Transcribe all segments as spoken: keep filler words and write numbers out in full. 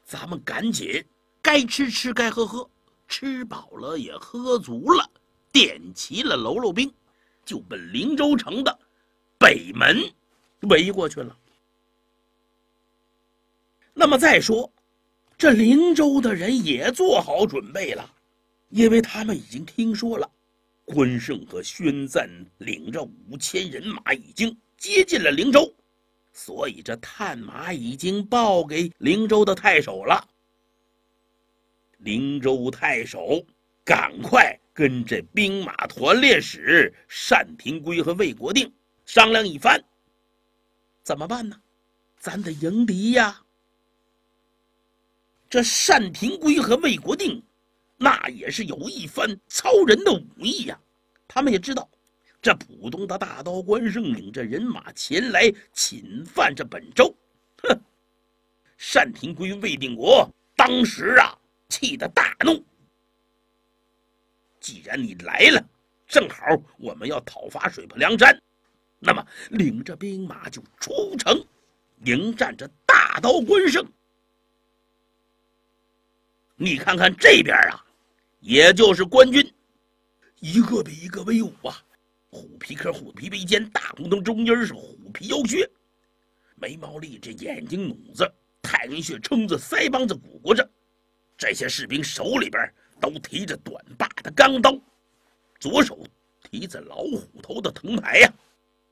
咱们赶紧该吃吃该喝喝，吃饱了也喝足了，点齐了喽啰兵，就奔灵州城的北门围过去了。那么再说，这灵州的人也做好准备了，因为他们已经听说了关胜和宣赞领着五千人马已经接近了灵州，所以这探马已经报给灵州的太守了。灵州太守赶快跟这兵马团练使单廷圭和魏国定商量一番，怎么办呢？咱得迎敌呀。这单廷圭和魏国定那也是有一番操人的武艺呀，他们也知道这浦东的大刀关胜领着人马前来侵犯这本州。哼！单廷圭、魏定国当时啊气得大怒，既然你来了，正好我们要讨伐水泊梁山，那么领着兵马就出城迎战这大刀关胜。你看看这边啊，也就是官军，一个比一个威武啊，虎皮壳、虎皮背肩，大红灯中间是虎皮腰靴，眉毛立着，眼睛努子，太阴穴撑着，腮帮子鼓鼓着。这些士兵手里边都提着短把的钢刀，左手提着老虎头的藤牌呀。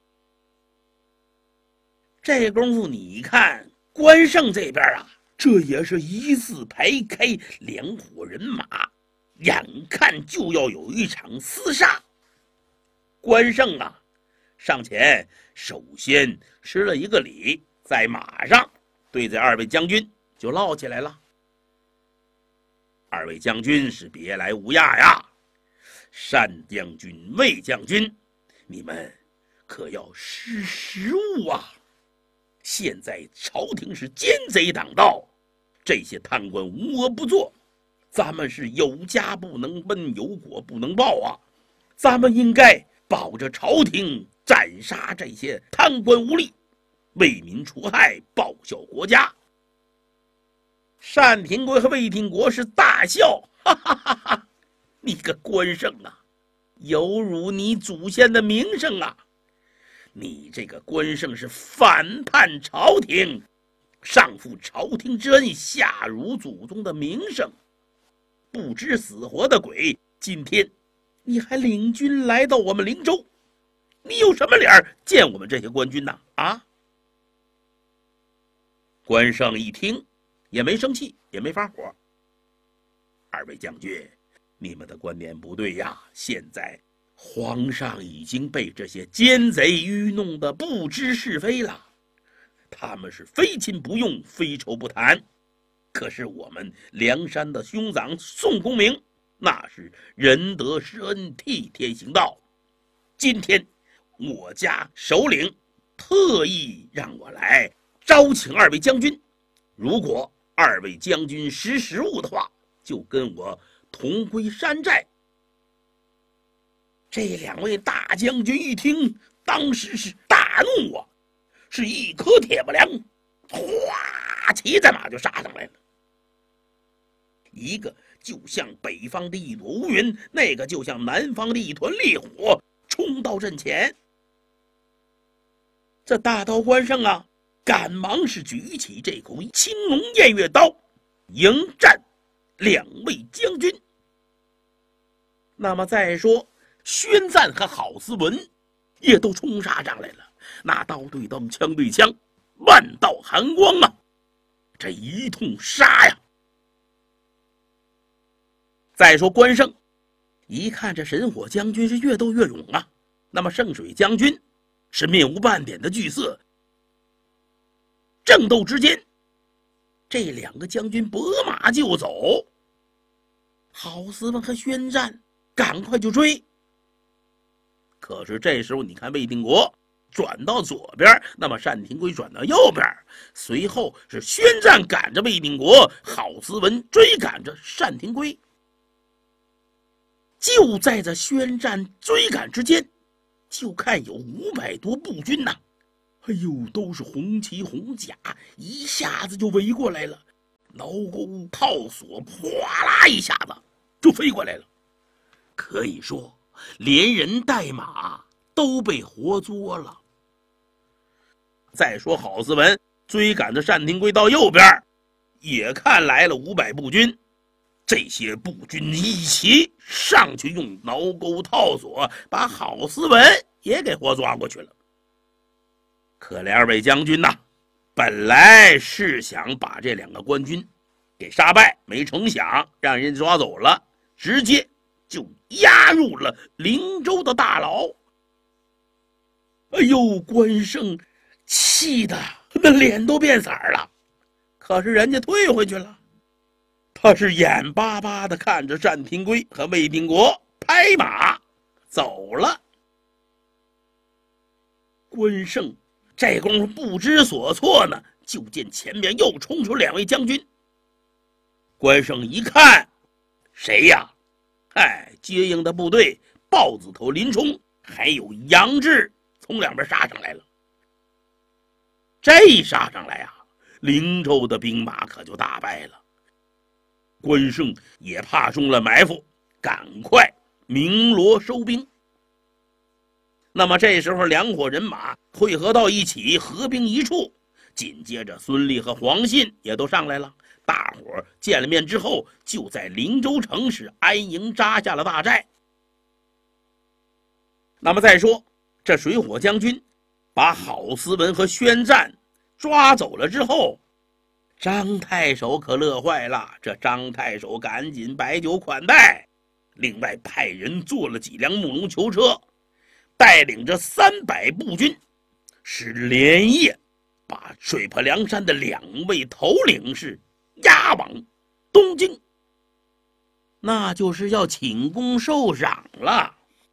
这功夫你看关胜这边啊，这也是一字排开，两伙人马眼看就要有一场厮杀。关胜啊上前首先施了一个礼，在马上对这二位将军就唠起来了。二位将军是别来无恙呀，单将军、魏将军，你们可要识时务啊！现在朝廷是奸贼当道，这些贪官无恶不作，咱们是有家不能奔，有国不能报啊！咱们应该保着朝廷，斩杀这些贪官污吏，为民除害，报效国家。单廷圭和魏定国是大笑，哈哈哈哈！你个关胜啊，有辱你祖先的名声啊！你这个关胜是反叛朝廷，上负朝廷之恩，下辱祖宗的名声，不知死活的鬼！今天你还领军来到我们灵州，你有什么脸见我们这些官军呢？啊！关胜一听也没生气，也没发火。二位将军，你们的观点不对呀！现在皇上已经被这些奸贼愚弄得不知是非了，他们是非亲不用，非仇不谈。可是我们梁山的兄长宋公明，那是仁德施恩，替天行道。今天我家首领特意让我来招请二位将军，如果二位将军识时务的话，就跟我同归山寨。这两位大将军一听，当时是大怒啊，是一颗铁不梁，哗，骑着马就杀上来了。一个就像北方的一朵乌云，那个就像南方的一团烈火，冲到阵前。这大刀关胜啊，赶忙是举起这口青龙偃月刀，迎战两位将军。那么再说宣赞和郝思文也都冲杀上来了，那刀对刀，枪对枪，万道寒光啊！这一通杀呀！再说关胜，一看这神火将军是越斗越勇啊，那么圣水将军是面无半点的惧色。正斗之间，这两个将军拨马就走，郝思文和宣战赶快就追。可是这时候你看魏定国转到左边，那么单廷圭转到右边，随后是宣战赶着魏定国，郝思文追赶着单廷圭。就在这宣战追赶之间，就看有五百多步军呐、啊，哎呦，都是红旗红甲，一下子就围过来了。 挠钩套索哗啦一下子就飞过来了，可以说连人带马都被活捉了。再说郝思文追赶着单廷圭到右边，也看来了五百步军，这些步军一齐上去用挠钩套索把郝思文也给活抓过去了。可怜二位将军呐，本来是想把这两个官军给杀败，没成想让人抓走了，直接就押入了灵州的大牢。哎呦，关胜气的那脸都变色了，可是人家退回去了，他是眼巴巴的看着单廷圭和魏定国拍马走了。关胜这功夫不知所措呢，就见前面又冲出两位将军。关胜一看，谁呀？哎，接应的部队豹子头林冲还有杨志从两边杀上来了。这一杀上来啊，灵州的兵马可就大败了。关胜也怕中了埋伏，赶快鸣锣收兵。那么这时候两伙人马汇合到一起，合兵一处，紧接着孙立和黄信也都上来了。大伙见了面之后，就在灵州城是安营扎下了大寨。那么再说这水火将军把郝思文和宣战抓走了之后，张太守可乐坏了。这张太守赶紧摆酒款待，另外派人做了几辆木龙囚车，带领着三百步军，是连夜把水泊梁山的两位头领是押往东京，那就是要请功受赏了。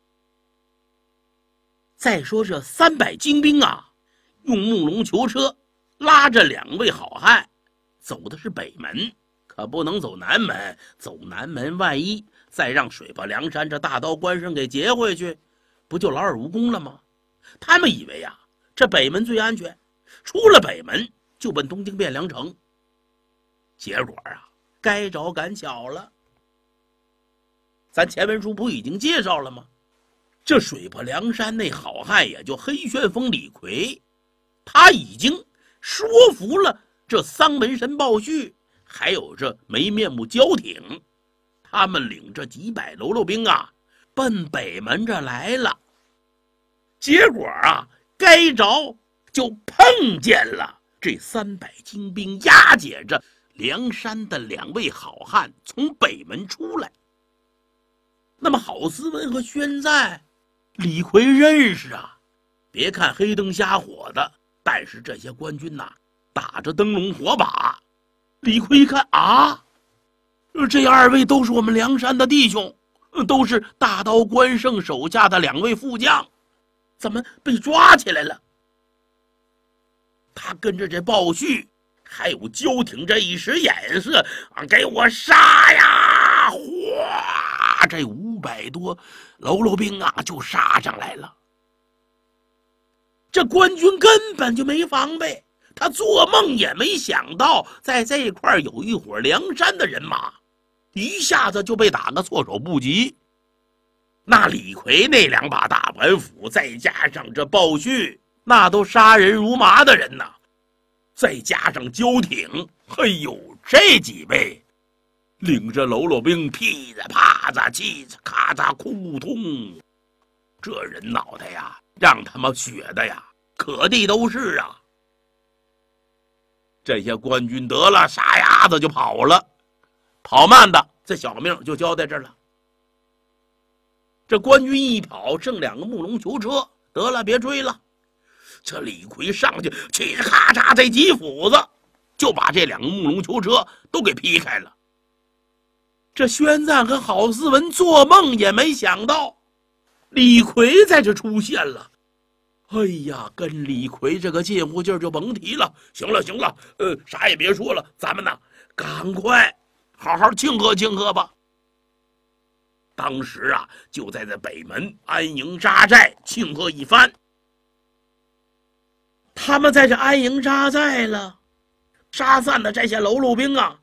再说这三百精兵啊，用木龙囚车拉着两位好汉，走的是北门，可不能走南门。走南门万一再让水泊梁山这大刀关胜给劫回去，不就劳而无功了吗？他们以为啊，这北门最安全，出了北门就奔东京汴梁城。结果啊，该着赶巧了。咱前文书不已经介绍了吗？这水泊梁山那好汉也就黑旋风李逵，他已经说服了这丧门神鲍旭，还有这没面目焦挺，他们领着几百喽啰兵啊，奔北门这来了。结果啊，该着就碰见了这三百精兵押解着梁山的两位好汉从北门出来。那么郝思文和宣赞李逵认识啊，别看黑灯瞎火的，但是这些官军呐、啊，打着灯笼火把。李逵一看啊，这二位都是我们梁山的弟兄，都是大刀关胜手下的两位副将，怎么被抓起来了？他跟着这鲍旭还有焦挺这一使眼色啊，给我杀呀！哗，这五百多喽啰兵啊就杀上来了。这官军根本就没防备，他做梦也没想到在这块有一伙梁山的人马，一下子就被打个措手不及。那李逵那两把大板斧，再加上这鲍旭，那都杀人如麻的人呐，再加上焦挺，嘿呦，这几位领着喽啰兵噼里啪嚓叽嚓咔嚓哭痛，这人脑袋呀让他们血的呀可地都是啊。这些官军得了傻丫子就跑了，跑慢的这小命就交在这儿了。这官军一跑，剩两个木龙囚车，得了别追了。这李逵上去嘁哧咔嚓这几斧子就把这两个木龙囚车都给劈开了。这宣赞和郝思文做梦也没想到李逵在这出现了。哎呀，跟李逵这个近乎劲儿就甭提了。行了行了，呃，啥也别说了，咱们呢赶快好好庆贺庆贺吧。当时啊，就在这北门安营扎寨庆贺一番。他们在这安营扎寨了，杀散的这些喽啰兵啊，